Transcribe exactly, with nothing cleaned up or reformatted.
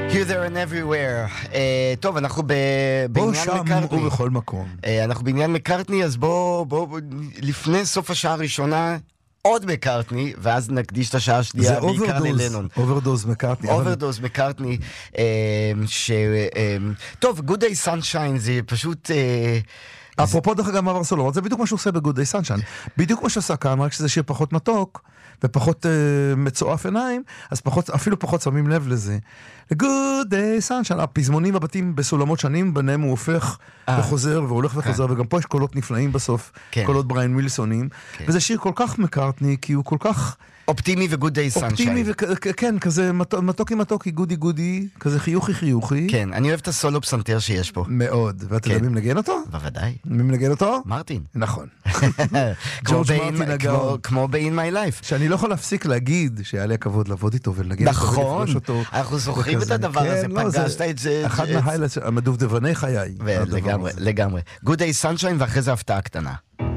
Here, there and everywhere. Uh, טוב, אנחנו ב... בוא שם ובכל מקום. Uh, אנחנו בעניין מקרטני, אז בוא, בוא, בוא, לפני סוף השעה הראשונה, עוד מקרטני, ואז נקדיש את השעה השנייה בעיקר ללנון. אוברדוז מקרטני. אוברדוז מקרטני, ש... טוב, Good Day Sunshine זה פשוט... אפרופו דרך אגב מעבר סולו, זה בדיוק מה שהוא עושה ב-Good Day Sunshine. בדיוק מה שעושה כאן, רק שזה שיר פחות מתוק, ופחות uh, מצועף עיניים, אז פחות, אפילו פחות שמים לב לזה. Good Day Sunshine, הפזמונים הבתים בסולמות שנים, ביניהם הוא הופך 아, וחוזר, והולך וחוזר, כן. וגם פה יש קולות נפלאים בסוף, כן. קולות בריין ווילסונים, כן. וזה שיר כל כך מקרטני, כי הוא כל כך... אופטימי ו-Good Day Sunshine. אופטימי וכן, כזה מתוקי מתוקי, גודי גודי, כזה חיוכי חיוכי. כן, אני אוהב את הסולו פסנתר שיש פה. מאוד. ואתה יודע מי מנגן אותו? בוודאי. מי מנגן אותו? מרטין. נכון. ג'ורג' מרטין הגאון. כמו ב-In My Life. שאני לא יכול להפסיק להגיד שהיה לי הכבוד לעבוד איתו ולנגן אותו. נכון. אנחנו זוכרים את הדבר הזה, פגשת את זה. אחד מההיילייטס, המדובדבני חיי. לגמרי, לגמרי. Good Day Sunshine ואחרי זה הפתעה קטנה.